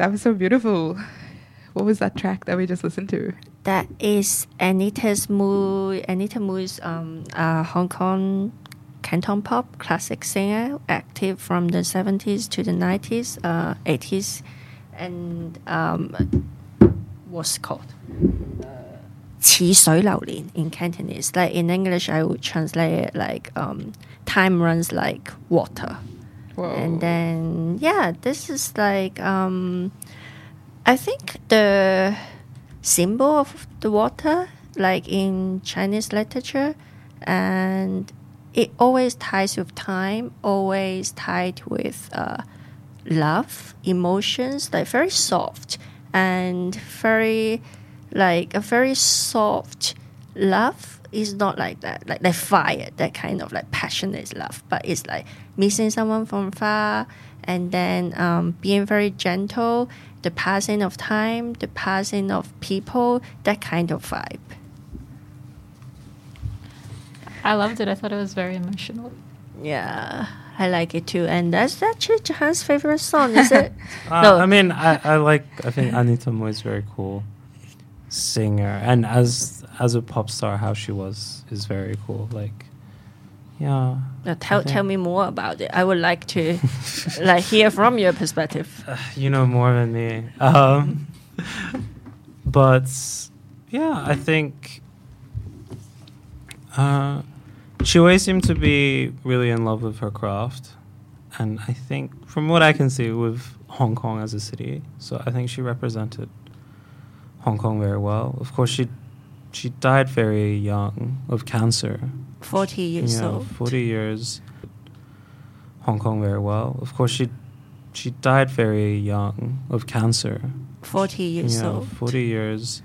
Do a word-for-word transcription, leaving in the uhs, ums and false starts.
That was so beautiful. What was that track that we just listened to? That is Anita's Mu. Anita Mu's um, uh, Hong Kong Canton pop classic singer, active from the seventies to the nineties, uh, eighties, and um, what's it called? 似水流年 in Cantonese. Like in English, I would translate it like um, time runs like water. Whoa. And then, yeah, this is like, um, I think the symbol of the water, like in Chinese literature, and it always ties with time, always tied with uh, love, emotions, like very soft and very, like a very soft love is not like that, like like fire, that kind of like passionate love, but it's like missing someone from far, and then um, being very gentle, the passing of time, the passing of people, that kind of vibe. I loved it. I thought it was very emotional. Yeah, I like it too. And that's actually Jahan's favorite song, is it? uh, no. I mean, I, I like, I think Anita Mui is very cool singer. And as as a pop star, how she was is very cool. Like, yeah. Uh, tell tell me more about it. I would like to like hear from your perspective. Uh, you know more than me. Um, but yeah, I think uh, she always seemed to be really in love with her craft, and I think from what I can see with Hong Kong as a city, so I think she represented Hong Kong very well. Of course, she she died very young of cancer. Forty years Yeah, old. Forty years. Hong Kong very well. Of course, she she died very young of cancer. Forty years Yeah, old. Forty years.